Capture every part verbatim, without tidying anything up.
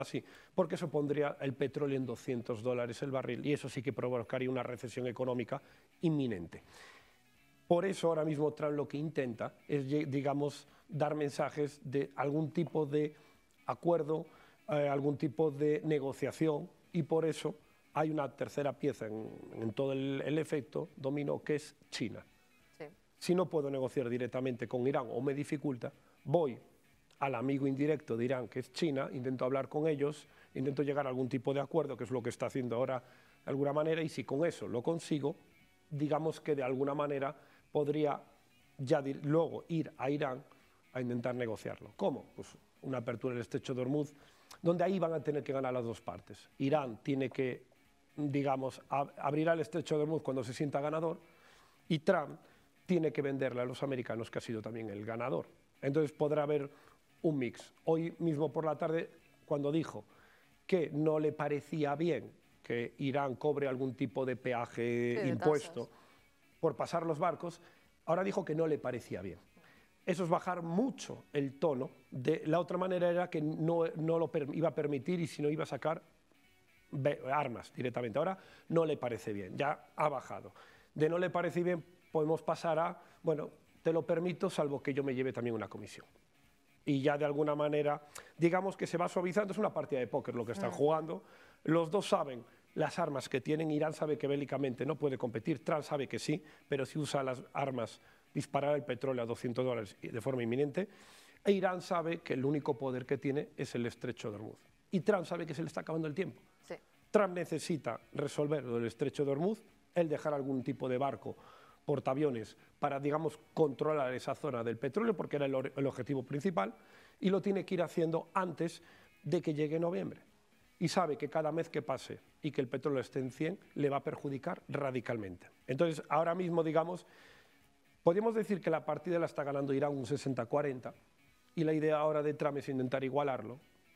así, porque eso pondría el petróleo en doscientos dólares el barril y eso sí que provocaría una recesión económica inminente. Por eso ahora mismo Trump lo que intenta es, digamos, dar mensajes de algún tipo de acuerdo, eh, algún tipo de negociación y por eso hay una tercera pieza en, en todo el, el efecto dominó que es China. Sí. Si no puedo negociar directamente con Irán o me dificulta, voy al amigo indirecto de Irán, que es China, intento hablar con ellos, intento llegar a algún tipo de acuerdo, que es lo que está haciendo ahora de alguna manera, y si con eso lo consigo, digamos que de alguna manera podría ya luego ir a Irán a intentar negociarlo. ¿Cómo? Pues una apertura del estrecho de Hormuz, donde ahí van a tener que ganar las dos partes. Irán tiene que, digamos, ab abrirá el estrecho de Hormuz cuando se sienta ganador, y Trump tiene que venderle a los americanos que ha sido también el ganador. Entonces podrá haber un mix. Hoy mismo por la tarde, cuando dijo que no le parecía bien que Irán cobre algún tipo de peaje, sí, de impuesto tasas por pasar los barcos, ahora dijo que no le parecía bien. Eso es bajar mucho el tono. De la otra manera era que no, no lo per, iba a permitir y si no iba a sacar armas directamente. Ahora no le parece bien, ya ha bajado. De no le parece bien podemos pasar a, bueno, te lo permito salvo que yo me lleve también una comisión. Y ya de alguna manera, digamos que se va suavizando, es una partida de póker lo que están mm. jugando, los dos saben las armas que tienen, Irán sabe que bélicamente no puede competir, Trump sabe que sí, pero si usa las armas, disparar el petróleo a doscientos dólares de forma inminente, e Irán sabe que el único poder que tiene es el estrecho de Hormuz. Y Trump sabe que se le está acabando el tiempo. Sí. Trump necesita resolver lo del estrecho de Hormuz, el dejar algún tipo de barco portaaviones para, digamos, controlar esa zona del petróleo, porque era el, el objetivo principal, y lo tiene que ir haciendo antes de que llegue noviembre. Y sabe que cada mes que pase y que el petróleo esté en cien, le va a perjudicar radicalmente. Entonces, ahora mismo, digamos, podríamos decir que la partida la está ganando Irán un sesenta cuarenta, y la idea ahora de Trump es intentar igualarlo,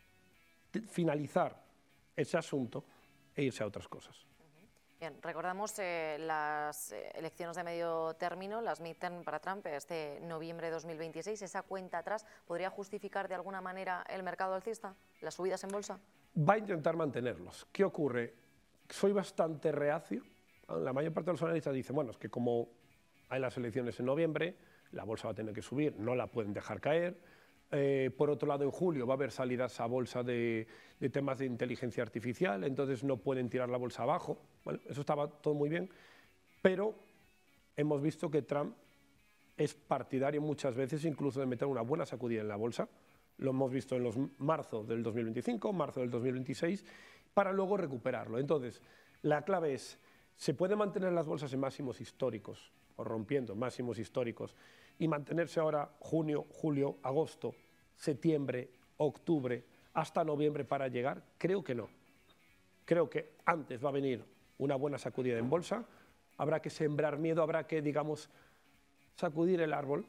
finalizar ese asunto e irse a otras cosas. Bien, recordamos eh, las eh, elecciones de medio término, las midterm para Trump, este noviembre de dos mil veintiséis. ¿Esa cuenta atrás podría justificar de alguna manera el mercado alcista, las subidas en bolsa? Va a intentar mantenerlos. ¿Qué ocurre? Soy bastante reacio. La mayor parte de los analistas dicen, bueno, es que como hay las elecciones en noviembre, la bolsa va a tener que subir, no la pueden dejar caer. Eh, por otro lado, en julio va a haber salidas a bolsa de, de temas de inteligencia artificial, entonces no pueden tirar la bolsa abajo. Bueno, eso estaba todo muy bien, pero hemos visto que Trump es partidario muchas veces incluso de meter una buena sacudida en la bolsa. Lo hemos visto en los marzo del dos mil veinticinco, marzo del dos mil veintiséis, para luego recuperarlo. Entonces, la clave es, ¿se puede mantener las bolsas en máximos históricos o rompiendo máximos históricos y mantenerse ahora junio, julio, agosto, septiembre, octubre, hasta noviembre para llegar? Creo que no. Creo que antes va a venir una buena sacudida en bolsa, habrá que sembrar miedo, habrá que, digamos, sacudir el árbol,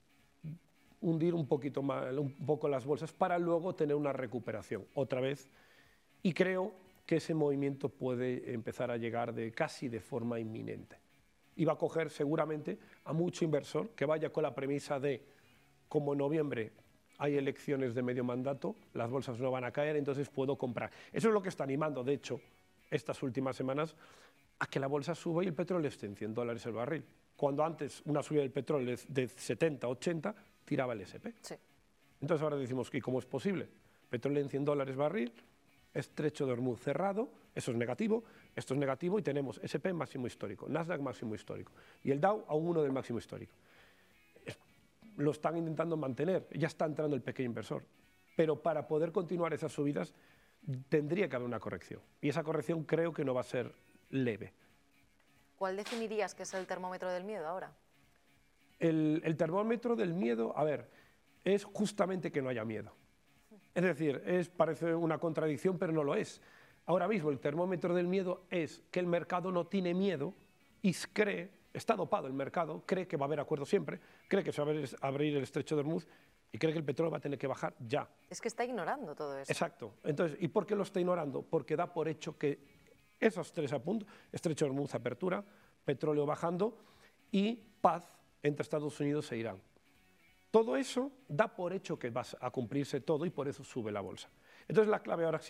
hundir un poquito más, un poco las bolsas para luego tener una recuperación otra vez. Y creo que ese movimiento puede empezar a llegar de casi de forma inminente. Y va a coger seguramente a mucho inversor que vaya con la premisa de, como en noviembre hay elecciones de medio mandato, las bolsas no van a caer, entonces puedo comprar. Eso es lo que está animando, de hecho, estas últimas semanas, a que la bolsa suba y el petróleo esté en cien dólares el barril. Cuando antes una subida del petróleo de setenta, ochenta, tiraba el ese pe. Sí. Entonces ahora decimos, ¿y cómo es posible? Petróleo en cien dólares barril, estrecho de Hormuz cerrado, eso es negativo, esto es negativo y tenemos ese pe máximo histórico, Nasdaq máximo histórico y el Dow a un uno del máximo histórico. Es, lo están intentando mantener, ya está entrando el pequeño inversor, pero para poder continuar esas subidas tendría que haber una corrección y esa corrección creo que no va a ser leve. ¿Cuál definirías que es el termómetro del miedo ahora? El, el termómetro del miedo, a ver, es justamente que no haya miedo. Es decir, es, parece una contradicción, pero no lo es. Ahora mismo el termómetro del miedo es que el mercado no tiene miedo y cree, está dopado el mercado, cree que va a haber acuerdo siempre, cree que se va a abrir el estrecho de Hormuz y cree que el petróleo va a tener que bajar ya. Es que está ignorando todo eso. Exacto. Entonces, ¿y por qué lo está ignorando? Porque da por hecho que esos tres apuntos, estrecho de Hormuz, apertura, petróleo bajando y paz entre Estados Unidos e Irán. Todo eso da por hecho que va a cumplirse todo y por eso sube la bolsa. Entonces la clave ahora